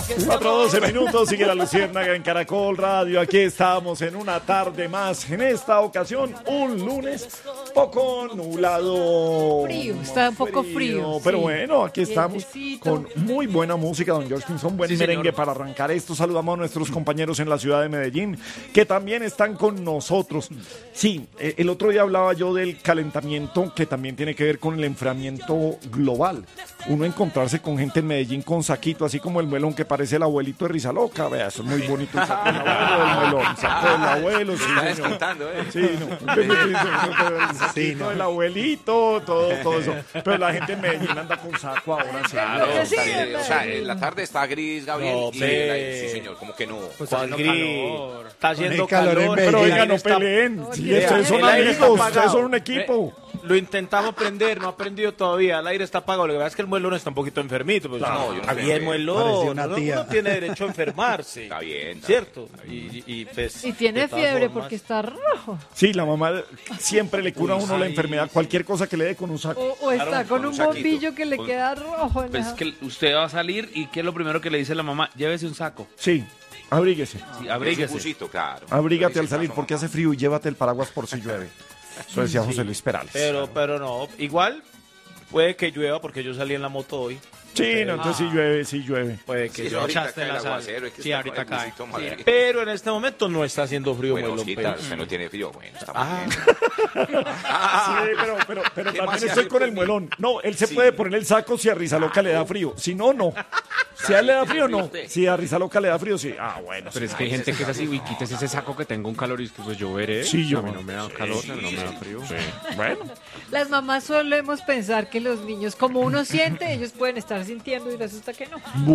4:12 minutos, sigue la Luciérnaga en Caracol Radio. Aquí estamos en una tarde más. En esta ocasión, un lunes poco nublado. Frío, está un poco frío. Pero sí. bueno, aquí estamos Vientecito. con muy buena música, don George Pinzón. Buen merengue para arrancar esto. Saludamos a nuestros compañeros en la ciudad de Medellín, que también están con nosotros. Sí, el otro día hablaba yo del calentamiento, que también tiene que ver con el enfriamiento global. Uno encontrarse con gente en Medellín con saquito, así como el melón que parece el abuelito de Rizaloca. Vea, eso es muy bonito el saco del abuelo, del melón. Saco del abuelo, sí, Está señor. descontando, ¿eh? Sí, no. El abuelito, todo eso. Pero la gente en Medellín anda con saco ahora. Sí. Claro, Sí, o sea, en la tarde está gris, Gabriel. No, y pe. sí, señor, como que no. ¿Cuál gris? Está haciendo calor en calor. Medellín. Pero el oiga, aire no está- peleen. Sí, Oye, ustedes son el aire está amigos, apagado. ustedes son un equipo. Lo intentamos prender, no ha prendido todavía. El aire está apagado. Lo que pasa es que el muelón está un poquito enfermito. Pues, No, yo no está sé. bien, muelón. Parecía una Uno tía. tiene derecho a enfermarse. Está bien. ¿Cierto? Y, pues, Y tiene de todas fiebre formas, porque está rojo. Sí, la mamá siempre le cura a uno la enfermedad, cualquier cosa que le dé con un saco. O está Claro, con con un un saquito. bombillo que le queda rojo. en Pues la- es que usted va a salir y ¿qué es lo primero que le dice la mamá? Llévese un saco. Sí, abríguese. Sí, Es un abríguese. busito, claro. Abrígate Pero al salir dice, porque no, hace frío y llévate el paraguas por si llueve. Eso decía José Luis Perales. Pero no. Igual puede que llueva porque yo salí en la moto hoy. Sí, no, entonces sí llueve. Puede Sí, que eso ahorita echaste cae en la el sal. aguacero, es que Sí, está ahorita con el cae. busito, madre. Pero en este momento no está haciendo frío, Bueno, muelón. Osquita, usted no tiene frío. Bueno, está muy Ah. bien. Sí, pero ¿Qué también más se estoy hace con el conmigo? muelón. No, él se Sí. puede poner el saco si a Rizaloca le da frío. Si no, no. Si a él le da frío, no. Si a Rizaloca le da frío, sí. Ah, bueno. Pero es que hay gente que es así, uy, quítese ese saco que tengo un calor y es que pues yo veré. Sí, yo. A mí no me da calor, a mí no me da frío. Bueno. Las mamás solemos pensar que los niños, como uno siente, ellos pueden estar sintiendo y resulta que no.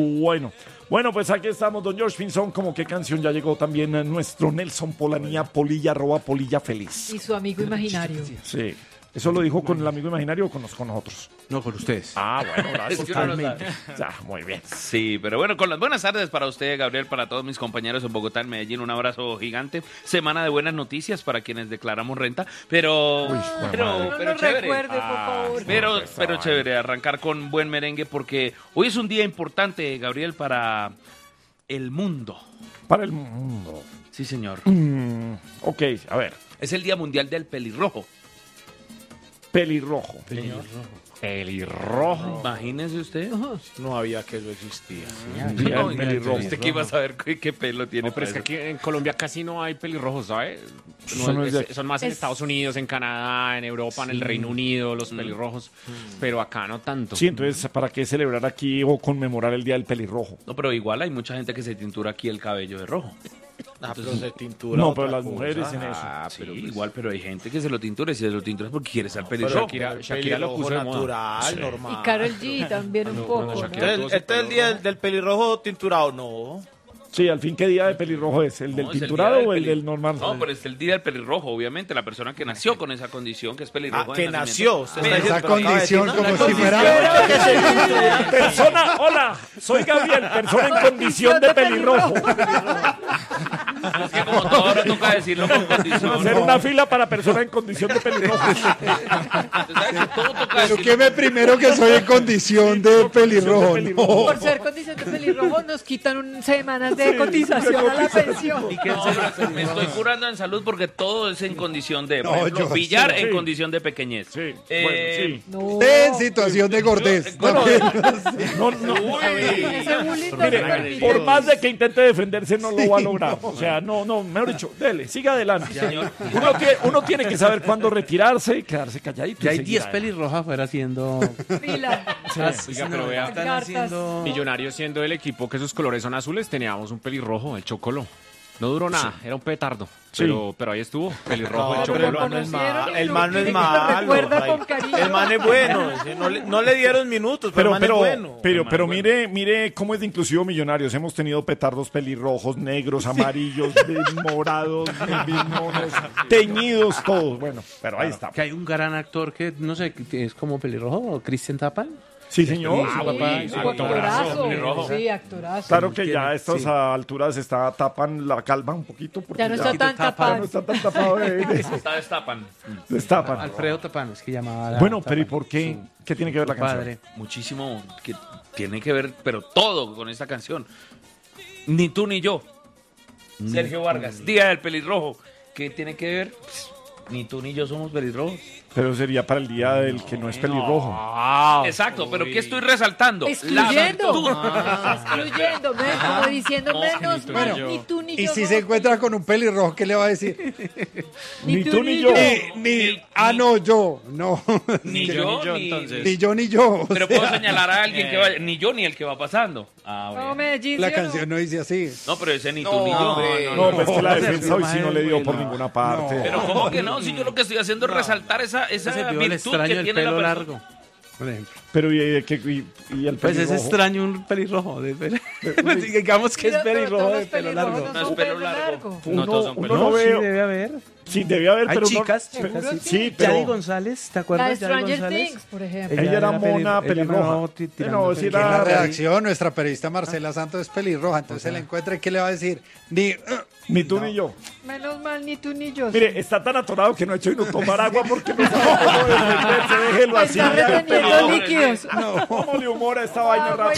Bueno, pues aquí estamos, don George Pinzón. Como qué canción ya llegó también a nuestro Nelson Polanía, Polilla, @Polilla Feliz. Y su amigo imaginario. Sí. ¿Eso lo dijo con el amigo imaginario o con nosotros? No, con ustedes. Ah, bueno, gracias. Es que uno no Totalmente. Ya, muy bien. Sí, pero bueno, con las buenas tardes para usted, Gabriel, para todos mis compañeros en Bogotá, en Medellín, un abrazo gigante. Semana de buenas noticias para quienes declaramos renta, pero Uy, No pero nos chévere. recuerde, por favor. Pero chévere, arrancar con buen merengue porque hoy es un día importante, Gabriel, para el mundo. Para el mundo. Sí, señor. Ok, a ver. Es el Día Mundial del Pelirrojo. Pelirrojo. Pelirrojo. Imagínese usted. No había que eso existía. Día No, del pelirrojo. ¿Usted qué iba a saber qué pelo tiene? No, pero es que para aquí en Colombia casi no hay pelirrojos, ¿sabes? Eso no es de aquí. Son más en Es- Estados Unidos, en Canadá, en Europa, en el Reino Unido, los pelirrojos. Pero acá no tanto. Sí, entonces, ¿para qué celebrar aquí o conmemorar el Día del Pelirrojo? No, pero igual hay mucha gente que se tintura aquí el cabello de rojo. Pero se tintura No, otra pero las cosa. mujeres en eso. Sí, igual, pero hay gente que se lo tintura y si se lo tintura es porque quiere ser Pero pelirrojo. Shakira lo puso de moda. natural, normal. Y Karol G también un poco. Shakira- ¿no? Entonces, este es el día del pelirrojo tinturado, no. Sí, al fin, ¿qué día de pelirrojo es? ¿El del No, es el tinturado día o el peli- del normal? No, pero es el día del pelirrojo, obviamente, la persona que nació con esa condición, que es pelirrojo. de Que nacimiento. nació. Usted está diciendo, Esa pero acaba de decir, condición no, como la si condición fuera... era que se- Persona, hola, soy Gabriel, persona en condición de pelirrojo. Es que como todo ahora toca decirlo con condición. Hacer una fila para persona en condición de pelirrojo. Usted sabe que todo toca Pero decirlo. queme primero que soy en condición de pelirrojo. No. Por ser condición de pelirrojo nos quitan semanas de cotización a la pensión. Y que me estoy curando en salud porque todo es en condición de, por No, ejemplo, yo billar sí. en condición de pequeñez. Sí, Eh, bueno, No. En situación de gordez. sí. No, no. Ese bullying no se Mire, permite. por más de que intente defenderse, no lo va a lograr. O sea, no, mejor dicho, dele, siga adelante. Uno tiene que saber cuándo retirarse y quedarse calladito. Ya y hay seguir 10 adelante. pelirrojas afuera haciendo... Fila. Oiga, pero vea, Están Cartas. haciendo... Millonarios siendo el equipo que sus colores son azules, teníamos un pelirrojo, el Chocolo. No duró nada, era un petardo. Sí. Pero ahí estuvo, pelirrojo, No, el pero Chocolo. el man no es malo. conocieron y El man no es lo malo. recuerda Ay, con cariño. El man es bueno. No le dieron minutos, pero el man es bueno. Pero mire cómo es de inclusivo Millonarios. Hemos tenido petardos pelirrojos, negros, amarillos, morados, monos, teñidos, todos. Bueno, pero ahí está. Que hay un gran actor que, no sé, que es como pelirrojo, Cristian Tapal. Sí, señor. Ah, Sí, actorazo, actorazo. Sí, actorazo. Claro que ya a estas alturas tapan la calva un poquito. Porque Ya no está tan ya tapado. no está tan tapado Está destapan. destapan. Alfredo Tapano, es que llamaba. Bueno, pero ¿y por qué? ¿Qué tiene que ver la canción? Padre. Muchísimo que tiene que ver, pero todo con esta canción. Ni tú ni yo. Sergio Vargas, Día del Pelirrojo. ¿Qué tiene que ver? Pues, ni tú ni yo somos pelirrojos. Pero sería para el día del que no es pelirrojo. Exacto, pero ¿qué estoy resaltando? Excluyendo. virtud. Excluyendo, como diciendo menos, Bueno, ni tú ni Y yo. si se encuentra con un pelirrojo, ¿qué le va a decir? Ni tú ni yo. No, yo. No. Ni yo, ni... Ni yo, ni yo. Pero puedo señalar a alguien que vaya, ni yo ni el que va pasando. Ah, No, bueno. Medellín, La ¿sí o no? canción no dice así. No, pero ese ni tú No, ni yo. hombre. No, pues que la no, defensa hoy no, sí no le dio por no. ninguna parte. Pero ¿cómo que no? Si yo lo que estoy haciendo es resaltar esa Ese vio el virtud extraño que del tiene la pelo persona. largo, por ejemplo. Pero ¿y el pelirrojo? Pues es extraño un pelirrojo. Digamos que es Mira, pelirrojo todos de los pelo pelirrojos largo. No es son pelo pelo largo. Uno, No, todos son uno pelirrojos. no Sí, veo. debe haber. Sí, debe haber, Hay pero chicas, uno, chicas, sí. sí, Yadi pero González, ¿te La acuerdas de de Yadi Stranger González? Things, por ejemplo. ella era mona ella pelirroja. no, tirando No, sí En la era redacción, nuestra periodista Marcela Santos es pelirroja, entonces se la encuentra y ¿qué le va a decir? ni tú ni yo. Menos mal, ni tú ni yo. Mire, está tan atorado que no ha hecho y no tomar agua porque no sabe cómo defenderse. Déjelo así. Está ya, reteniendo pelirrojo. líquidos. ¿Cómo le humora esta vaina rápida?